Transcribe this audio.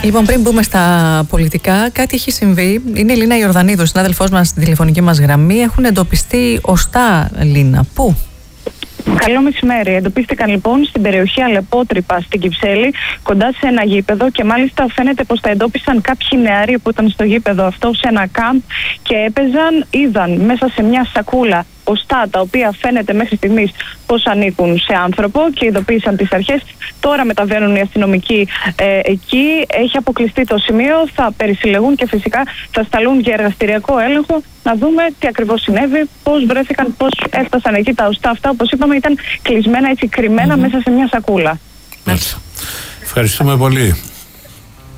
Λοιπόν, πριν μπούμε στα πολιτικά, κάτι έχει συμβεί. Είναι η Λίνα Ιορδανίδου, συνάδελφός μας στην τηλεφωνική μας γραμμή. Έχουν εντοπιστεί οστά, Λίνα. Πού? Καλό μεσημέρι. Εντοπίστηκαν λοιπόν στην περιοχή Αλεπότρυπα στην Κυψέλη, κοντά σε ένα γήπεδο, και μάλιστα φαίνεται πως τα εντόπισαν κάποιοι νεαροί που ήταν στο γήπεδο αυτό, σε ένα κάμπ, και είδαν μέσα σε μια σακούλα οστά, τα οποία φαίνεται μέχρι στιγμής πως ανήκουν σε άνθρωπο, και ειδοποίησαν τις αρχές. Τώρα μεταβαίνουν οι αστυνομικοί εκεί. Έχει αποκλειστεί το σημείο, θα περισυλλεγούν και φυσικά θα σταλούν για εργαστηριακό έλεγχο, να δούμε τι ακριβώς συνέβη, πώς βρέθηκαν, πώς έφτασαν εκεί τα οστά αυτά. Όπως είπαμε, ήταν κλεισμένα, έτσι κρυμμένα μέσα σε μια σακούλα. Ευχαριστούμε πολύ.